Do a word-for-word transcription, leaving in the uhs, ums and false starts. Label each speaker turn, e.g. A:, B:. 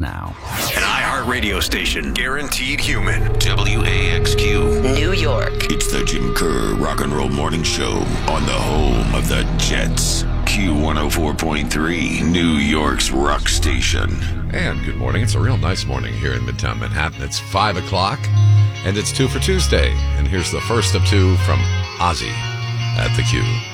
A: now.
B: An iHeart radio station, guaranteed human.
C: W A X Q,
D: New York.
C: It's the Jim Kerr Rock and Roll Morning Show on the home of the Jets. Q one oh four point three, New York's rock station.
E: And good morning. It's a real nice morning here in Midtown Manhattan. It's five o'clock, and it's two for Tuesday. And here's the first of two from Ozzy at the Q.